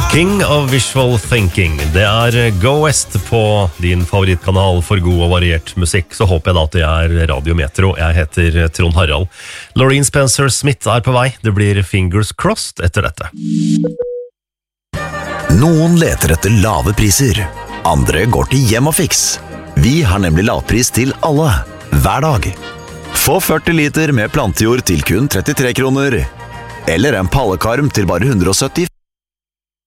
King of Visual Thinking. Det Go West på din favorittkanal for god og variert musikk. Så håper jeg da at det Radio Metro. Jeg heter Trond Harald. Loreen Spencer Smith på vei. Det blir Fingers Crossed etter dette. Noen leter etter lave priser. Andre går til Hjem og Fiks. Vi har nemlig lavpris til alle, hver dag. Få 40 liter med plantejord til kun 33 kroner. Eller en pallekarm til bare 170.